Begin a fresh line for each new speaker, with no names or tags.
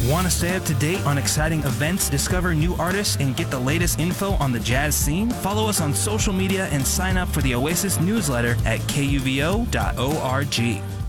Want to stay up to date on exciting events, discover new artists, and get the latest info on the jazz scene? Follow us on social media and sign up for the Oasis newsletter at kuvo.org.